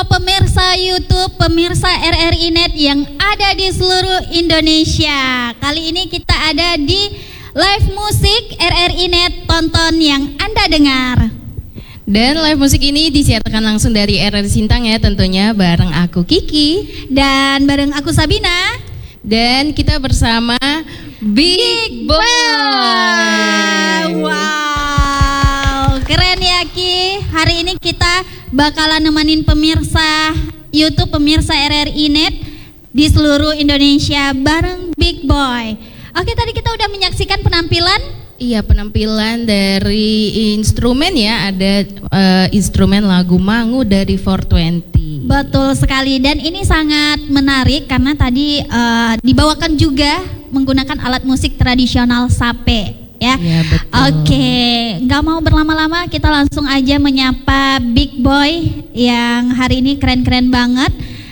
pemirsa YouTube, pemirsa RRI Net yang ada di seluruh Indonesia. Kali ini kita ada di live musik RRI Net, tonton yang Anda dengar. Dan live musik ini disiarkan langsung dari RRI Sintang ya, tentunya bareng aku Kiki dan bareng aku Sabina. Dan kita bersama Big Boy. Wow, keren ya Ki. Hari ini kita bakalan nemenin pemirsa YouTube, pemirsa RRI Net di seluruh Indonesia bareng Big Boy. Oke, tadi kita udah menyaksikan penampilan. Iya, penampilan dari instrumen ya, ada instrumen lagu Mangu dari 420. Betul sekali, dan ini sangat menarik karena tadi dibawakan juga menggunakan alat musik tradisional sape ya. Iya, betul. Oke, nggak mau berlama-lama, kita langsung aja menyapa Big Boy yang hari ini keren-keren banget.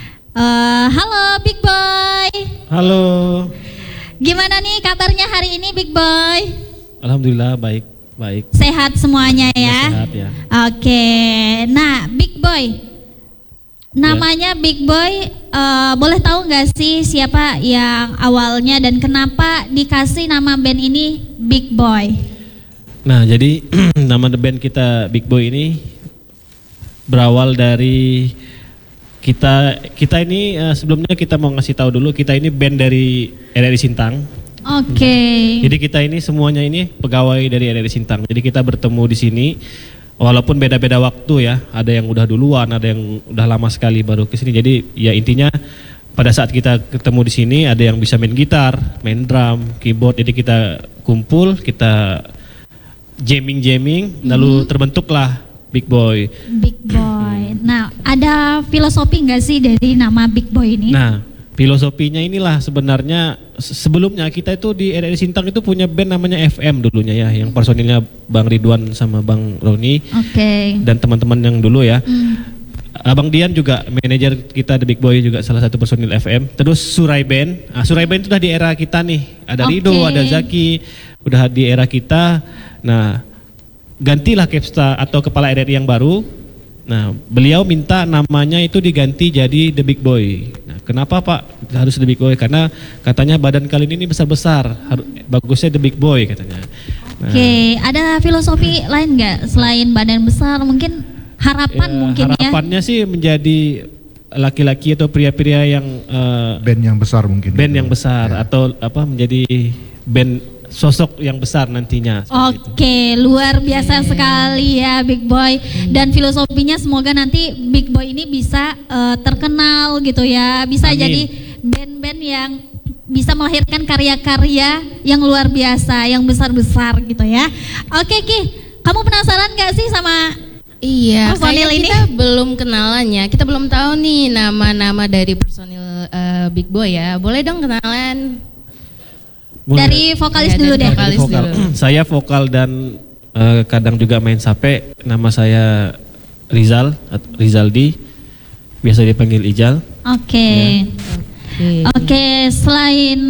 Halo Big Boy. Halo. Gimana nih kabarnya hari ini Big Boy? Alhamdulillah baik. Sehat semuanya ya. Sehat ya. Oke, nah Big Boy, namanya Big Boy, boleh tahu nggak sih siapa yang awalnya dan kenapa dikasih nama band ini Big Boy? Nah, jadi nama band kita Big Boy ini berawal dari kita ini sebelumnya kita mau ngasih tahu dulu, kita ini band dari RRI Sintang. Oke. Jadi kita ini semuanya ini pegawai dari RRI Sintang. Jadi kita bertemu di sini walaupun beda-beda waktu ya. Ada yang udah duluan, ada yang udah lama sekali baru ke sini. Jadi ya intinya pada saat kita ketemu di sini ada yang bisa main gitar, main drum, keyboard. Jadi kita kumpul, kita jamming, lalu terbentuklah Big Boy. Big Boy. Nah, ada filosofi nggak sih dari nama Big Boy ini? Nah, filosofinya inilah sebenarnya sebelumnya kita itu di RRI Sintang itu punya band namanya FM dulunya ya, yang personilnya Bang Ridwan sama Bang Roni. Oke. Dan teman-teman yang dulu ya. Abang Dian juga manajer kita The Big Boy juga salah satu personil FM. Terus Surai Band. Nah, Surai Band itu udah di era kita nih. Ada Rido, ada Zaki, udah di era kita. Nah, gantilah Kepsta atau kepala RRI yang baru. Nah, beliau minta namanya itu diganti jadi The Big Boy. Nah, kenapa Pak harus The Big Boy? Karena katanya badan kalian ini besar-besar, bagusnya The Big Boy katanya. Nah, Oke, ada filosofi lain nggak selain badan besar? Mungkin harapan mungkin ya? harapannya sih menjadi laki-laki atau pria-pria yang band yang besar mungkin. Band yang besar atau apa menjadi band sosok yang besar nantinya. Oke, luar biasa sekali ya Big Boy. Dan filosofinya semoga nanti Big Boy ini bisa terkenal gitu ya. Bisa Amin. jadi band-band yang bisa melahirkan karya-karya yang luar biasa, yang besar-besar gitu ya. Oke Ki, kamu penasaran gak sih sama Iya, personil kayaknya ini? kita belum kenalannya. Kita belum tahu nih nama-nama dari personil Big Boy ya. Boleh dong kenalan? Dari vokalis Ya, dulu dari deh. vokalis. Vokal. Saya vokal dan kadang juga main sape. Nama saya Rizaldi, biasa dipanggil Ijal. Oke. Oke, selain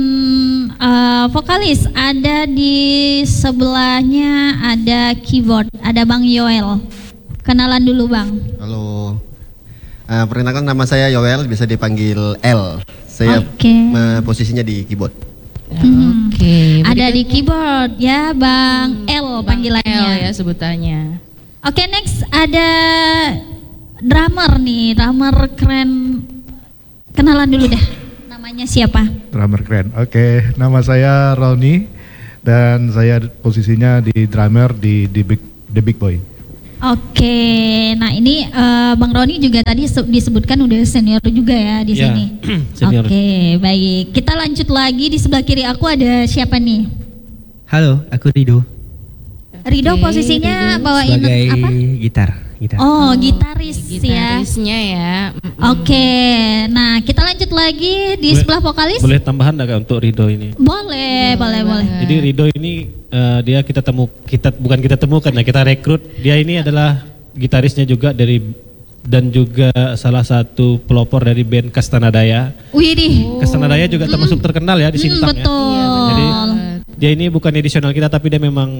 vokalis, ada di sebelahnya ada keyboard, ada Bang Yoel. Kenalan dulu Bang. Halo, perkenalkan nama saya Yoel, bisa dipanggil L. Saya posisinya di keyboard. Oke. Ada di keyboard ya Bang L panggilannya. L ya sebutannya. Oke, next ada drummer nih, drummer keren. Kenalan dulu deh. Namanya siapa? Drummer keren. Oke, nama saya Roni dan saya posisinya di drummer di The Big Boy. Oke, nah ini Bang Roni juga tadi disebutkan udah senior juga ya di sini. Senior. Oke, baik. Kita lanjut lagi, di sebelah kiri aku ada siapa nih? Halo, aku Rido. Rido posisinya bawain Sebagai apa? gitar. Oh, gitaris ya. Gitarisnya ya. Oke, nah kita lanjut lagi di sebelah vokalis. Boleh tambahan enggak untuk Rido ini? Boleh. Jadi Rido ini dia kita temukan ya, kita rekrut. Dia ini adalah gitarisnya juga dan juga salah satu pelopor dari band Kastanadaya. Widih. Kastanadaya juga termasuk terkenal ya di Sintang betul. ya. Jadi dia ini bukan edisional kita tapi dia memang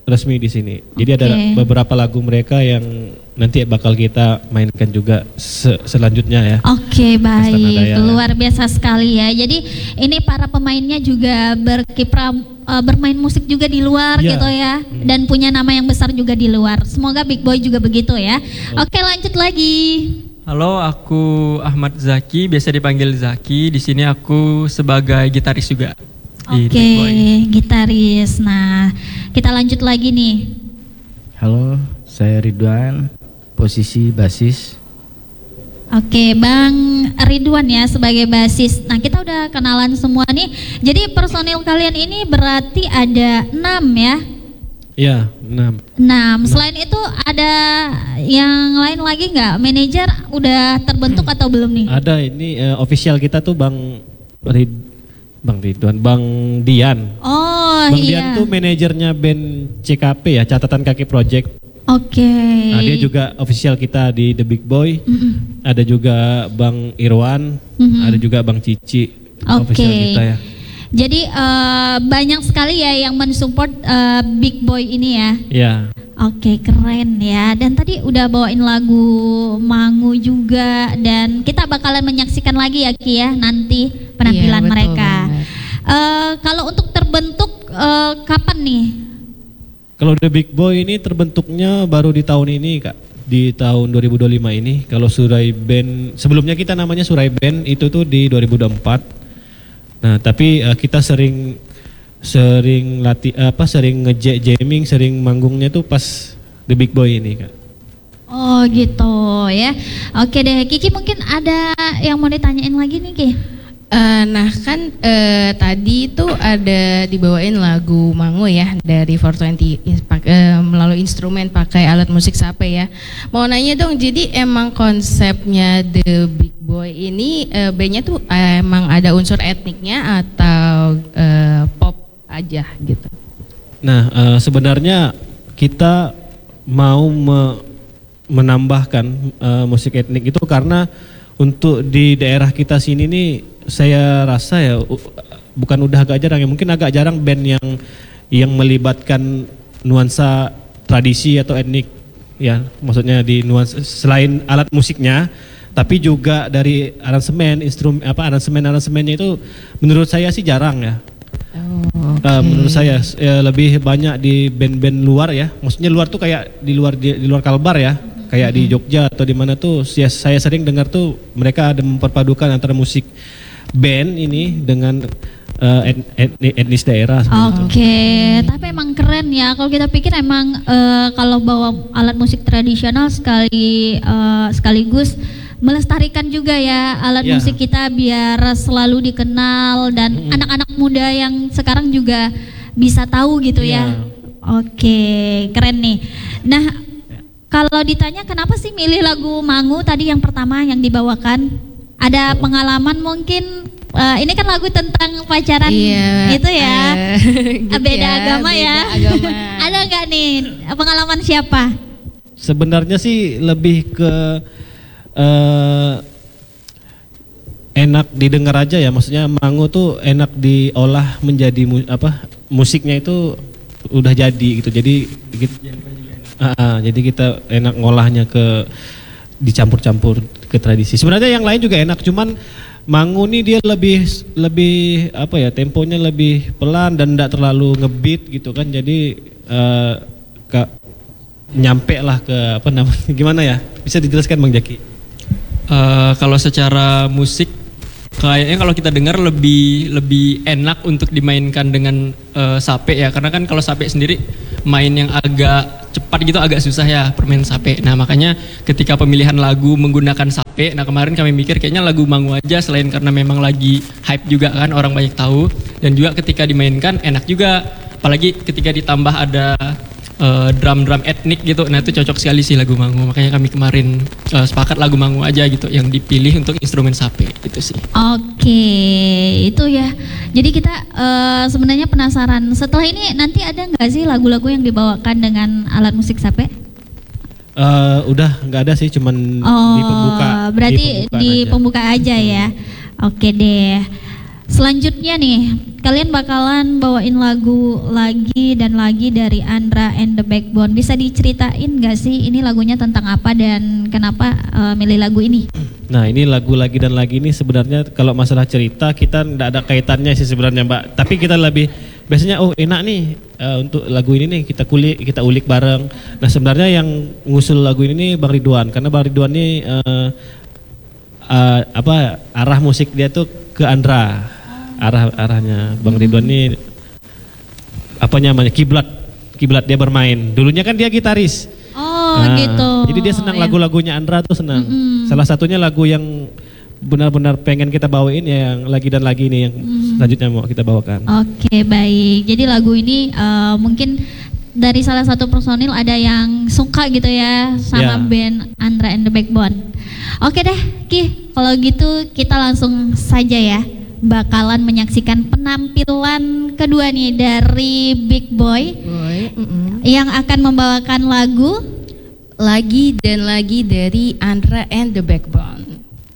resmi di sini. Jadi ada beberapa lagu mereka yang nanti bakal kita mainkan juga selanjutnya ya. Oke, baik. Luar biasa sekali ya. Jadi ini para pemainnya juga berkiprah bermain musik juga di luar gitu ya. Dan punya nama yang besar juga di luar. Semoga Big Boy juga begitu ya. Oke, lanjut lagi. Halo, aku Ahmad Zaki, biasa dipanggil Zaki. Di sini aku sebagai gitaris juga. Oke, gitaris. Nah, kita lanjut lagi nih. Halo, saya Ridwan, posisi basis. Oke, Bang Ridwan ya sebagai basis. Nah, kita udah kenalan semua nih. Jadi personil kalian ini berarti ada 6 ya? Iya, 6. Selain itu ada yang lain lagi nggak? Manajer udah terbentuk atau belum nih? Ada, ini official kita tuh Bang Ridwan, Bang Dian. Oh Bang iya. Dian tuh manajernya band CKP ya, Catatan Kaki Project. Oke. Nah, dia juga official kita di The Big Boy. Ada juga Bang Irwan, ada juga Bang Cici, official kita ya. Jadi banyak sekali ya yang mensupport Big Boy ini ya. Iya. Oke, keren ya. Dan tadi udah bawain lagu Mangu juga, dan kita bakalan menyaksikan lagi ya Ki ya nanti penampilan mereka. Kalau untuk terbentuk kapan nih? Kalau The Big Boy ini terbentuknya baru di tahun ini Kak, di tahun 2025 ini. Kalau Surai Band, sebelumnya kita namanya Surai Band, itu tuh di 2024. Nah, tapi kita sering sering nge-jamming, sering manggungnya tuh pas The Big Boy ini Kak. Oh gitu ya. Oke deh, Kiki mungkin ada yang mau ditanyain lagi nih Ki? Nah kan tadi itu ada dibawain lagu Mangu ya dari 420 melalui instrumen pakai alat musik sape ya. Mau nanya dong, jadi emang konsepnya The Big Boy ini bandnya tuh emang ada unsur etniknya atau pop aja gitu? Nah sebenarnya kita mau menambahkan musik etnik itu karena untuk di daerah kita sini nih saya rasa ya bukan udah agak jarang ya, mungkin agak jarang band yang melibatkan nuansa tradisi atau etnik ya, maksudnya di nuansa selain alat musiknya tapi juga dari aransemen, aransemennya itu menurut saya sih jarang ya. Menurut saya lebih banyak di band-band luar ya, maksudnya luar tuh kayak di luar Kalbar ya, kayak di Jogja atau di mana tuh saya sering dengar tuh mereka ada memperpadukan antara musik band ini dengan etnis daerah. Oke, tapi emang keren ya. Kalau kita pikir emang kalau bawa alat musik tradisional sekaligus melestarikan juga ya alat musik kita biar selalu dikenal dan anak-anak muda yang sekarang juga bisa tahu gitu ya. Oke, keren nih. Nah, kalau ditanya kenapa sih milih lagu Mangu tadi yang pertama yang dibawakan, ada pengalaman mungkin? Ini kan lagu tentang pacaran itu ya, gitu beda agama ya. Ada nggak nih pengalaman siapa? Sebenarnya sih lebih ke enak didengar aja ya, maksudnya Mangu tuh enak diolah menjadi musiknya itu udah jadi gitu, jadi kita enak ngolahnya dicampur-campur ke tradisi. Sebenarnya yang lain juga enak, cuman Mangu nih dia lebih temponya lebih pelan dan tidak terlalu ngebeat gitu kan, jadi nyampe lah ke gimana ya, bisa dijelaskan Bang Jaki? Kalau secara musik kayaknya kalau kita dengar lebih enak untuk dimainkan dengan sape ya, karena kan kalau sape sendiri main yang agak cepat gitu agak susah ya permain sape. Nah makanya ketika pemilihan lagu menggunakan sape, nah kemarin kami mikir kayaknya lagu Mangu aja, selain karena memang lagi hype juga kan, orang banyak tahu, dan juga ketika dimainkan enak juga, apalagi ketika ditambah ada drum etnik gitu. Nah itu cocok sekali sih lagu Mangu, makanya kami kemarin sepakat lagu Mangu aja gitu yang dipilih untuk instrumen sape gitu sih. Oke, itu ya. Jadi kita sebenarnya penasaran, setelah ini nanti ada nggak sih lagu-lagu yang dibawakan dengan alat musik sape? Udah nggak ada sih, cuman di pembuka. Berarti di pembuka aja ya. Oke deh. Selanjutnya nih, kalian bakalan bawain lagu lagi dan lagi dari Andra and the Backbone. Bisa diceritain gak sih ini lagunya tentang apa dan kenapa milih lagu ini? Nah, ini lagu lagi dan lagi ini sebenarnya kalau masalah cerita kita tidak ada kaitannya sih sebenarnya, Mbak. Tapi kita lebih biasanya enak nih untuk lagu ini nih kita ulik bareng. Nah, sebenarnya yang ngusul lagu ini nih Bang Ridwan, karena Bang Ridwan nih arah musik dia tuh ke Andra. Arahnya Bang Ridwan ini kiblat dia bermain. Dulunya kan dia gitaris. Gitu. Jadi dia senang lagu-lagunya Andra tuh senang. Salah satunya lagu yang benar-benar pengen kita bawain ya yang lagi dan lagi ini yang selanjutnya mau kita bawakan. Oke, baik. Jadi lagu ini mungkin dari salah satu personil ada yang suka gitu ya sama band Andra and the Backbone. Oke deh, Ki. Kalau gitu kita langsung saja ya bakalan menyaksikan penampilan kedua nih dari Big Boy yang akan membawakan lagu Lagi dan Lagi dari Andra and the Backbone.